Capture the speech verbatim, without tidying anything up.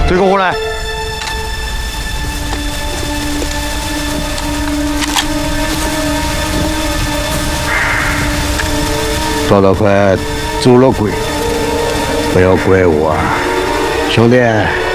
追过过来。抓到块猪肉鬼，不要怪我啊，兄弟。